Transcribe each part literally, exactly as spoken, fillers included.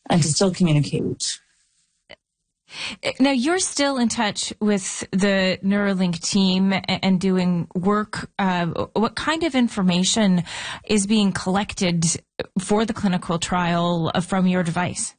and to still communicate. Now, you're still in touch with the Neuralink team and doing work. Uh, what kind of information is being collected for the clinical trial from your device?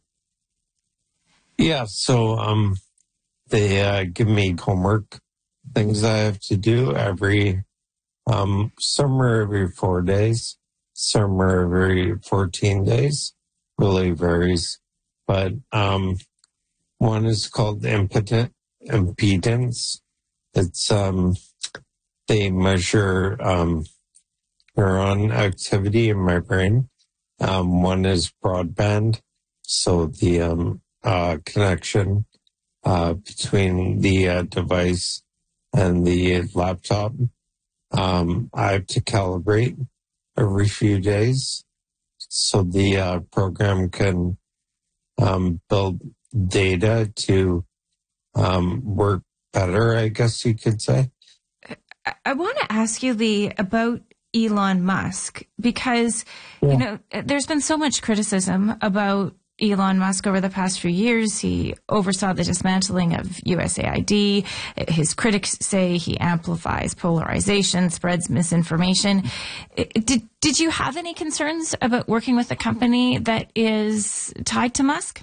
Yeah, so um, they uh, give me homework, things I have to do every, um, some are every four days, some are every fourteen days, really varies. But um, one is called impotent, impedance. It's, um, they measure um, neuron activity in my brain. Um, one is broadband, so the um, uh, connection uh, between the uh, device and the laptop. Um, I have to calibrate every few days so the uh, program can um, build data to um, work better, I guess you could say. I, I want to ask you, Lee, about Elon Musk, because, yeah. you know, there's been so much criticism about Elon Musk over the past few years. He oversaw the dismantling of U S A I D. His critics say he amplifies polarization, spreads misinformation. Did, did you have any concerns about working with a company that is tied to Musk?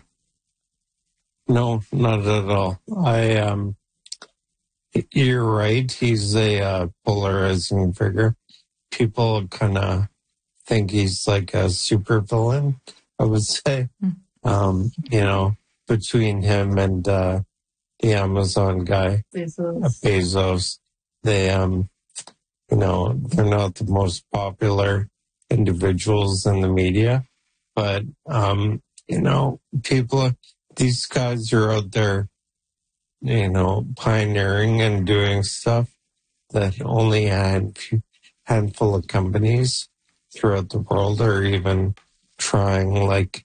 No, not at all. I, um, you're right. He's a uh, polarizing figure. People kind of think he's like a supervillain, I would say. Mm. Um, you know, between him and uh, the Amazon guy, Bezos. Uh, Bezos, they, um, you know, they're not the most popular individuals in the media, but, um, you know, people, these guys are out there, you know, pioneering and doing stuff that only a hand, handful of companies throughout the world are even trying. Like,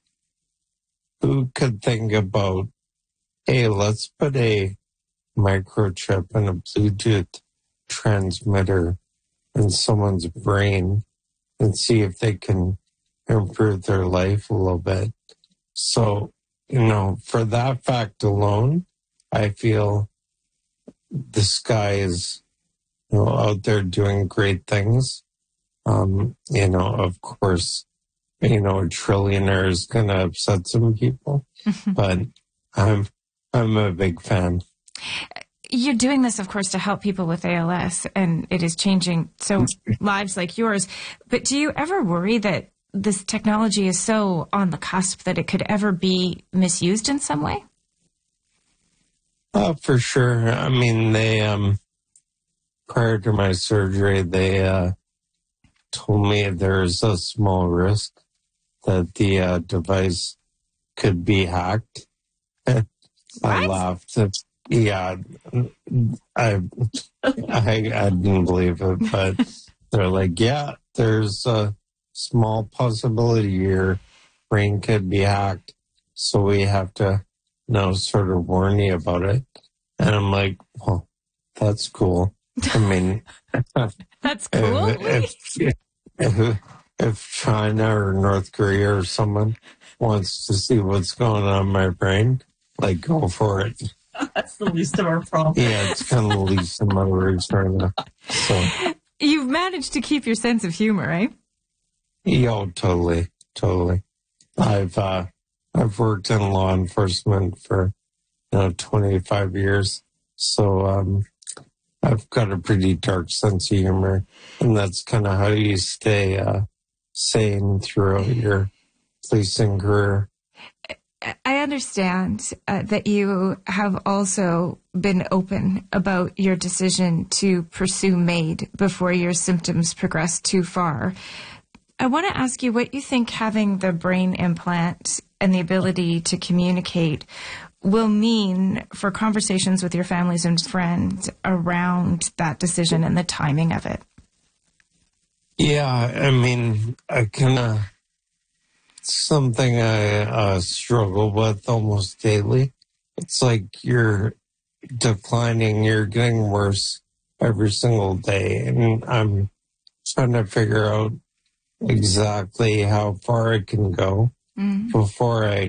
who could think about, hey, let's put a microchip and a Bluetooth transmitter in someone's brain and see if they can improve their life a little bit. So, you know, for that fact alone, I feel this guy is, you know, out there doing great things. Um, you know, of course, you know, a trillionaire is going to upset some people, but I'm, I'm a big fan. You're doing this, of course, to help people with A L S, and it is changing so lives like yours. But do you ever worry that this technology is so on the cusp that it could ever be misused in some way? Uh, for sure. I mean, they, um, prior to my surgery, they, uh, told me there's a small risk that the uh, device could be hacked. I laughed. Yeah, I, I, I didn't believe it, but they're like, yeah, there's a small possibility your brain could be hacked. So we have to, you know, sort of warn you about it. And I'm like, well, that's cool. I mean, that's cool. If, if, if, if China or North Korea or someone wants to see what's going on in my brain, like, go for it. That's the least of our problems. Yeah, it's kind of the least of my worries right now. So, you've managed to keep your sense of humor, right? Yo, totally, totally. I've uh, I've worked in law enforcement for you know twenty-five years, so um, I've got a pretty dark sense of humor, and that's kind of how you stay uh, sane throughout your policing career. I understand uh, that you have also been open about your decision to pursue MAID before your symptoms progressed too far. I want to ask you what you think having the brain implant and the ability to communicate will mean for conversations with your families and friends around that decision and the timing of it. Yeah, I mean, I kind of... something I uh, struggle with almost daily. It's like you're declining, you're getting worse every single day. And I'm trying to figure out exactly how far I can go mm-hmm. before I